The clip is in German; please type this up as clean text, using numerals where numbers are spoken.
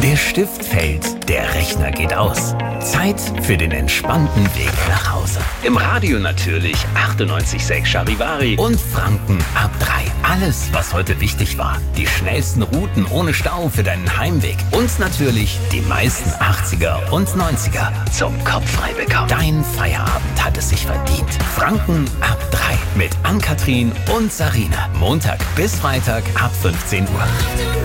Der Stift fällt, der Rechner geht aus. Zeit für den entspannten Weg nach Hause. Im Radio natürlich 98,6 Charivari und Franken ab 3. Alles, was heute wichtig war. Die schnellsten Routen ohne Stau für deinen Heimweg. Und natürlich die meisten 80er und 90er zum Kopf frei bekommen. Dein Feierabend hat es sich verdient. Franken ab 3 mit Ann-Kathrin und Sarina. Montag bis Freitag ab 15 Uhr.